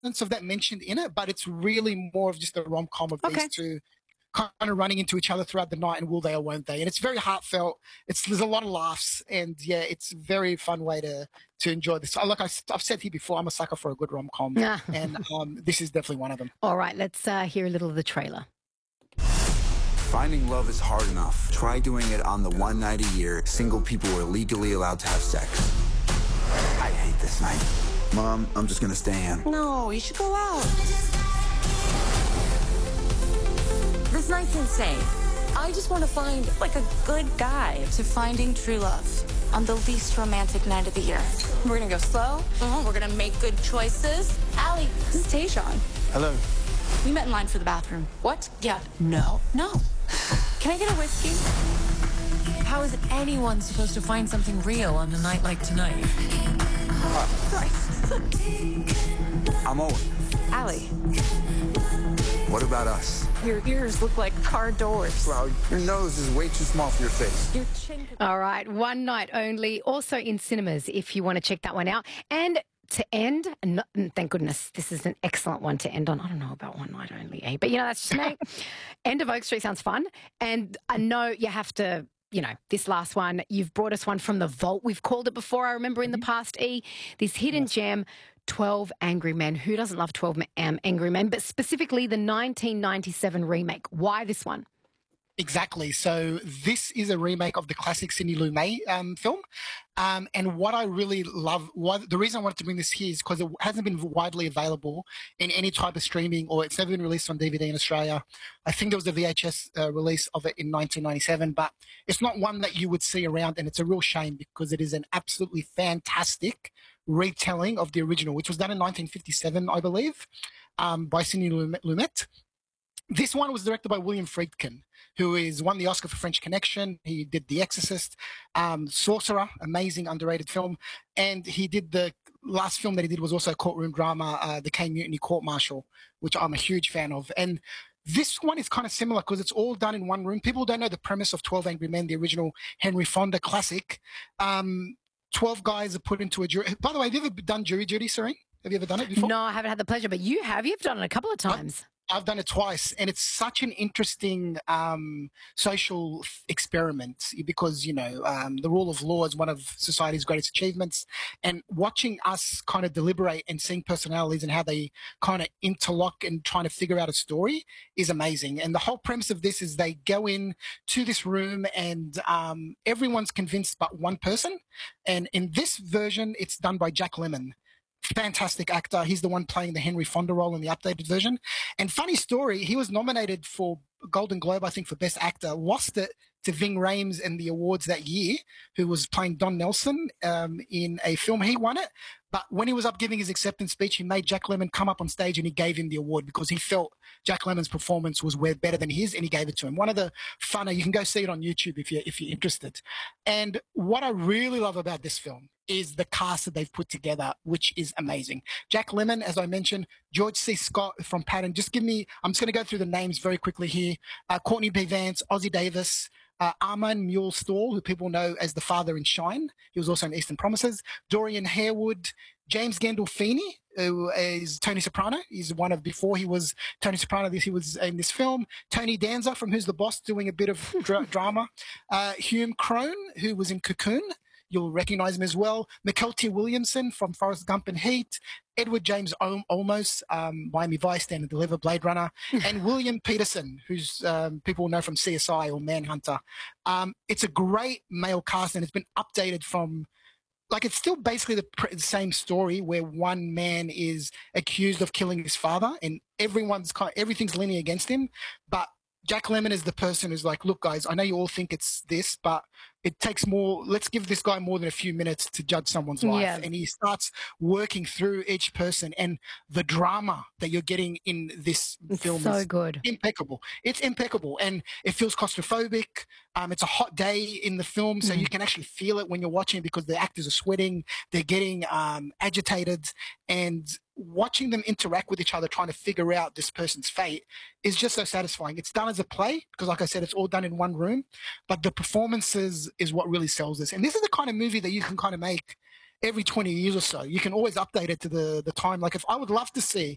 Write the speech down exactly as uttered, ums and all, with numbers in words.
of that mentioned in it, but it's really more of just a rom-com of Okay. these two kind of running into each other throughout the night, and will they or won't they? And it's very heartfelt. It's there's a lot of laughs, and yeah, it's a very fun way to to enjoy this. Like I, I've said here before, I'm a sucker for a good rom com, and um, this is definitely one of them. All right, let's uh, hear a little of the trailer. Finding love is hard enough. Try doing it on the one night a year single people are legally allowed to have sex. I hate this night. Mom, I'm just gonna stay in. No, you should go out. This night's insane. I just want to find, like, a good guy. To finding true love on the least romantic night of the year. We're gonna go slow. Mm-hmm. We're gonna make good choices. Allie, this is Tayshawn. Hello. We met in line for the bathroom. What? Yeah. No. No. Can I get a whiskey? How is anyone supposed to find something real on a night like tonight? I'm Owen. Allie, What about us? your ears look like car doors. Well, your nose is way too small for your face. Your chin could... All right, one night only, also in cinemas if you want to check that one out. And to end, not, thank goodness, this is an excellent one to end on. I don't know about one night only, eh? But, you know, that's just me. End of Oak Street sounds fun. And I know you have to, you know, this last one, you've brought us one from the vault. We've called it before, I remember in the past, E. This hidden yes. gem, twelve Angry Men. Who doesn't love twelve um, Angry Men? But specifically the nineteen ninety-seven remake. Why this one? Exactly. So this is a remake of the classic Sidney Lumet um, film. Um, and what I really love, what, the reason I wanted to bring this here is because it hasn't been widely available in any type of streaming, or it's never been released on D V D in Australia. I think there was a V H S uh, release of it in nineteen ninety-seven, but it's not one that you would see around, and it's a real shame because it is an absolutely fantastic retelling of the original, which was done in nineteen fifty-seven, I believe, um, by Sidney Lumet. This one was directed by William Friedkin, who is won the Oscar for French Connection. He did The Exorcist, um, Sorcerer, amazing underrated film, and he did the last film that he did was also a courtroom drama, uh, The Caine Mutiny Court Martial, which I'm a huge fan of. And this one is kind of similar because it's all done in one room. People don't know the premise of twelve Angry Men, the original Henry Fonda classic. Um, twelve guys are put into a jury. By the way, have you ever done jury duty, Serene? Have you ever done it before? No, I haven't had the pleasure, but you have. You've done it a couple of times. I've done it twice, and it's such an interesting um, social experiment because, you know, um, the rule of law is one of society's greatest achievements, and watching us kind of deliberate and seeing personalities and how they kind of interlock and trying to figure out a story is amazing. And the whole premise of this is they go in to this room and um, everyone's convinced but one person. And in this version, it's done by Jack Lemmon. Fantastic actor. He's the one playing the Henry Fonda role in the updated version. And funny story, he was nominated for Golden Globe, I think, for Best Actor, lost it to Ving Rhames in the awards that year, who was playing Don Nelson um, in a film. He won it. But when he was up giving his acceptance speech, he made Jack Lemmon come up on stage and he gave him the award because he felt Jack Lemmon's performance was way better than his, and he gave it to him. One of the funner, you can go see it on YouTube if you're, if you're interested. And what I really love about this film is the cast that they've put together, which is amazing. Jack Lemmon, as I mentioned, George C. Scott from Patton. Just give me, I'm just going to go through the names very quickly here. Uh, Courtney B. Vance, Ossie Davis, Uh, Armand Muir-Stahl, who people know as the father in Shine. He was also in Eastern Promises. Dorian Harewood, James Gandolfini, who is Tony Soprano. He's one of, before he was Tony Soprano, this, he was in this film. Tony Danza from Who's the Boss, doing a bit of dra- drama. Uh, Hume Crone, who was in Cocoon. You'll recognize him as well. Mykelti Williamson from Forrest Gump and Heat. Edward James Ol- Olmos, um, Miami Vice, Stand and Deliver, Blade Runner. And William Peterson, who's um, people know from C S I or Manhunter. Um, it's a great male cast, and it's been updated from, like, it's still basically the, pr- the same story where one man is accused of killing his father, and everyone's kind everything's leaning against him. But Jack Lemmon is the person who's like, look, guys, I know you all think it's this, but it takes more. Let's give this guy more than a few minutes to judge someone's life. Yeah. And he starts working through each person, and the drama that you're getting in this It's film so is good. impeccable. It's impeccable, and it feels claustrophobic. Um, it's a hot day in the film, so Mhm. you can actually feel it when you're watching it because the actors are sweating, they're getting um, agitated, and watching them interact with each other, trying to figure out this person's fate, is just so satisfying. It's done as a play because, like I said, it's all done in one room, but the performances is what really sells this. And this is the kind of movie that you can kind of make every twenty years or so. You can always update it to the the time. Like, if I would love to see